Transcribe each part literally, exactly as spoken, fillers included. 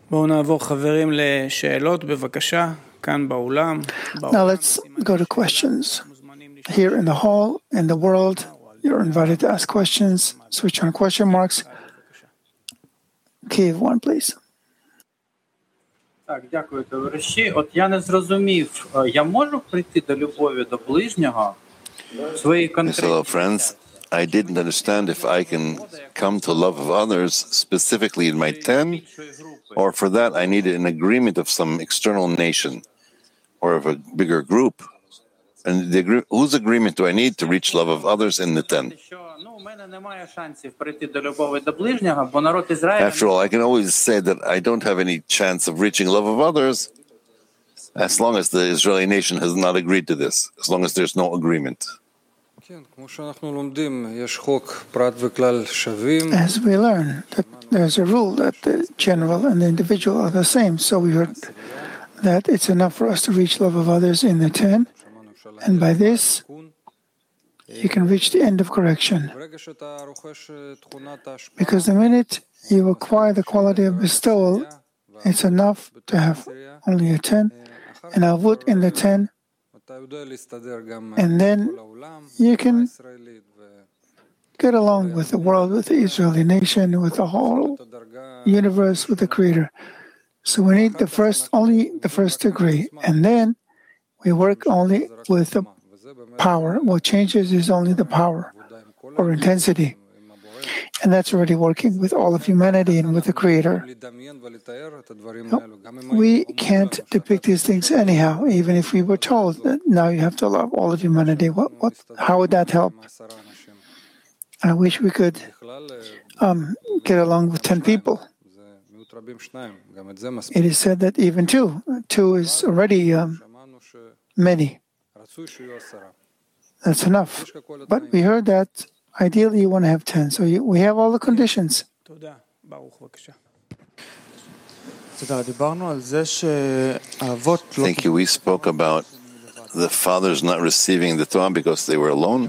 בואו נעבור חברים לשאלות, בבקשה, כאן באולם. Now let's go to questions. Here in the hall, in the world, you're invited to ask questions. Switch on question marks. Kiev one, please. Так, дякую, товариші. От я не зрозумів, я можу прийти до любові до ближнього в своїй конкретній... Hello, friends. I didn't understand if I can come to love of others specifically in my ten, or for that I needed an agreement of some external nation or of a bigger group. And the, whose agreement do I need to reach love of others in the ten? After all, I can always say that I don't have any chance of reaching love of others as long as the Israeli nation has not agreed to this, as long as there's no agreement. As we learn that there's a rule that the general and the individual are the same, so we heard that it's enough for us to reach love of others in the ten, and by this you can reach the end of correction. Because the minute you acquire the quality of bestowal, it's enough to have only a ten, and avut in the ten, and then you can get along with the world, with the Israeli nation, with the whole universe, with the Creator. So we need the first, only the first degree, and then we work only with the power. What changes is only the power or intensity. And that's already working with all of humanity and with the Creator. No, we can't depict these things anyhow, even if we were told that now you have to love all of humanity. What, what, how would that help? I wish we could um, get along with ten people. It is said that even two, two is already um, many. That's enough. But we heard that ideally you want to have ten, so you, we have all the conditions. Thank you. We spoke about the fathers not receiving the Torah because they were alone.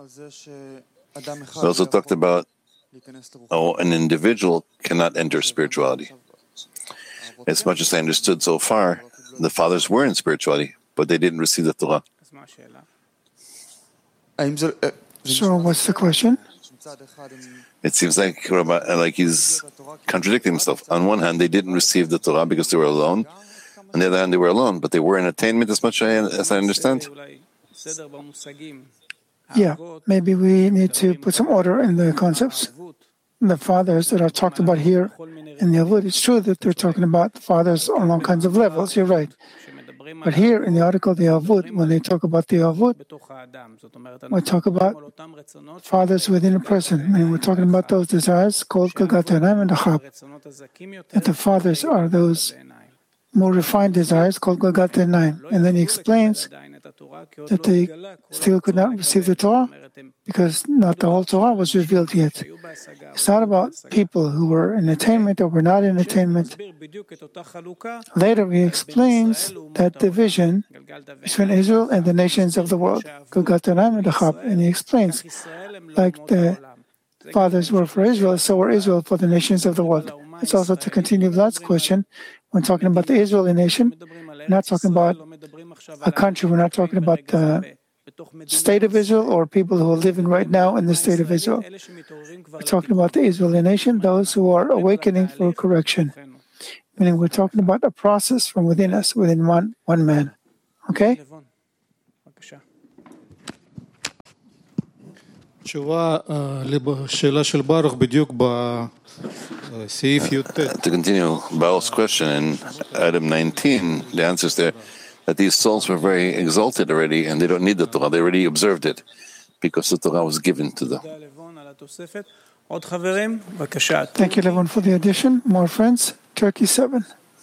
We also talked about oh, an individual cannot enter spirituality. As much as I understood so far, the fathers were in spirituality, but they didn't receive the Torah. So what's the question? It seems like like he's contradicting himself. On one hand, they didn't receive the Torah because they were alone. On the other hand, they were alone, but they were in attainment as much as I understand. Yeah, maybe we need to put some order in the concepts. The fathers that are talked about here in the Avut, it's true that they're talking about fathers on all kinds of levels, you're right. But here in the article, the Avut, when they talk about the Avut, we talk about fathers within a person. And we're talking about those desires called Gagat Einayim and Achab. That the fathers are those more refined desires called Gagat Einayim. And then he explains that they still could not receive the Torah because not the whole Torah was revealed yet. It's not about people who were in attainment or were not in attainment. Later he explains that division between Israel and the nations of the world, and he explains, like the fathers were for Israel, so were Israel for the nations of the world. It's also to continue Vlad's question, when talking about the Israeli nation, we're not talking about a country, we're not talking about the state of Israel or people who are living right now in the state of Israel. We're talking about the Israeli nation, those who are awakening for correction. Meaning we're talking about a process from within us, within one, one man. Okay? To continue Baruch's question in Adam nineteen, the answer is there that these souls were very exalted already and they don't need the Torah. They already observed it because the Torah was given to them. Thank you, Levon, for the addition. More friends. Turkey seven.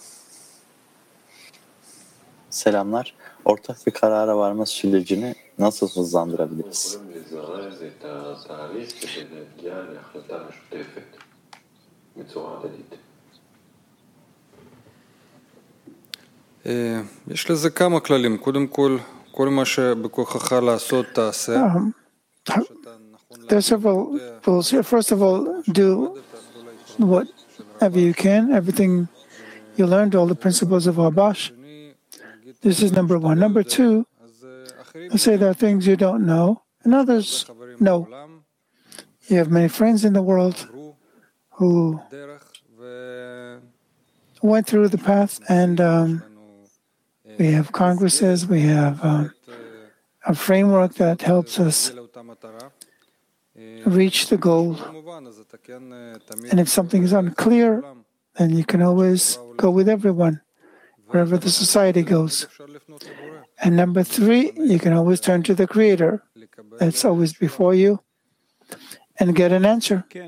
Selamlar. Ortak bir karara varma sürecini nasıl hızlandırabiliriz? יש לזה כמה כללים. קודם כל, כל מה שבכוחך לעשות תעשה. There are several rules here. First of all, do whatever you can, everything You learned all the principles of Wabash. This is number one. Number two, you say there are things you don't know, and others know. You have many friends in the world who went through the path, and um, we have congresses, we have um, a framework that helps us reach the goal. And if something is unclear, then you can always go with everyone, wherever the society goes. And number three, you can always turn to the Creator. That's always before you, and get an answer. Yes,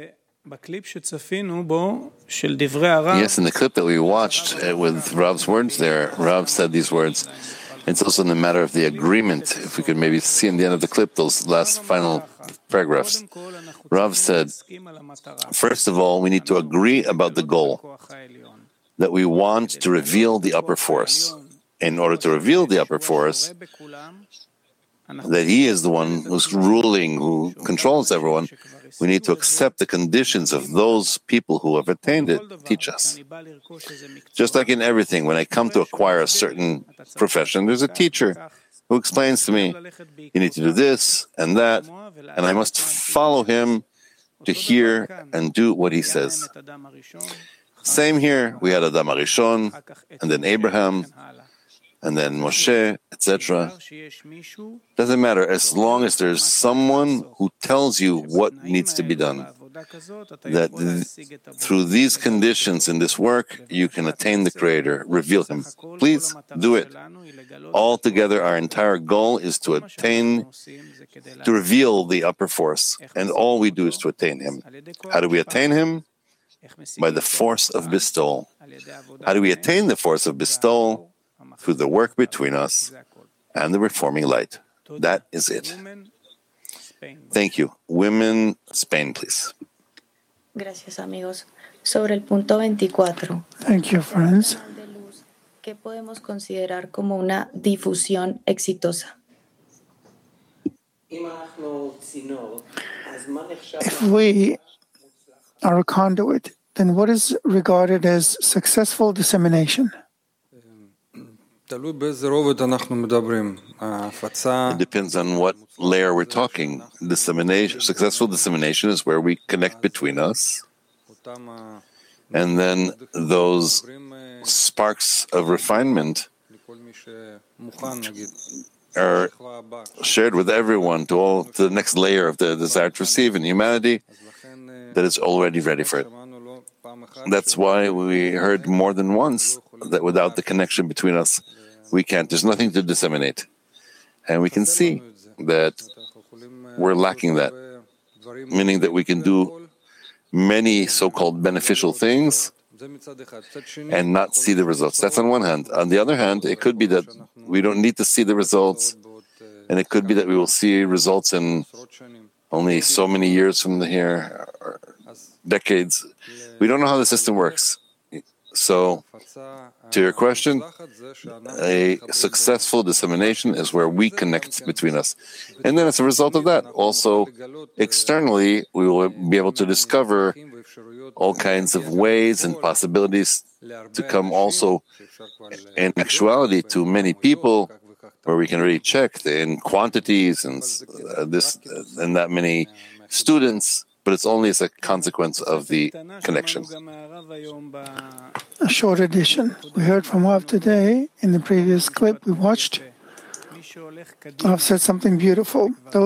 in the clip that we watched uh, with Rav's words there, Rav said these words. It's also in the matter of the agreement. If we could maybe see in the end of the clip those last final paragraphs. Rav said, first of all, we need to agree about the goal, that we want to reveal the upper force. In order to reveal the upper force, that he is the one who's ruling, who controls everyone, we need to accept the conditions of those people who have attained it, teach us. Just like in everything, when I come to acquire a certain profession, there's a teacher who explains to me, you need to do this and that, and I must follow him to hear and do what he says. Same here, we had Adam HaRishon, and then Abraham, and then Moshe, et cetera. Doesn't matter, as long as there's someone who tells you what needs to be done. That th- through these conditions in this work, you can attain the Creator, reveal Him. Please do it. Altogether, our entire goal is to attain, to reveal the upper force, and all we do is to attain Him. How do we attain Him? By the force of bestowal. How do we attain the force of bestowal? Through the work between us and the reforming light. That is it. Thank you. Women, Spain, please. Gracias, amigos. Sobre el punto veinticuatro. Thank you, friends. ¿Qué podemos considerar como una difusión exitosa? If we are a conduit, then what is regarded as successful dissemination? It depends on what layer we're talking. Dissemination, successful dissemination is where we connect between us, and then those sparks of refinement are shared with everyone to all to the next layer of the desire to receive in humanity that is already ready for it. That's why we heard more than once that without the connection between us, we can't. There's nothing to disseminate. And we can see that we're lacking that, meaning that we can do many so-called beneficial things and not see the results. That's on one hand. On the other hand, it could be that we don't need to see the results, and it could be that we will see results in only so many years from here, or decades. We don't know how the system works. So, to your question, a successful dissemination is where we connect between us. And then as a result of that, also externally, we will be able to discover all kinds of ways and possibilities to come also in actuality to many people, where we can really check in quantities and uh, this uh, and that many students, but it's only as a consequence of the connection. A short edition. We heard from Rav today. In the previous clip we watched, Rav said something beautiful. Those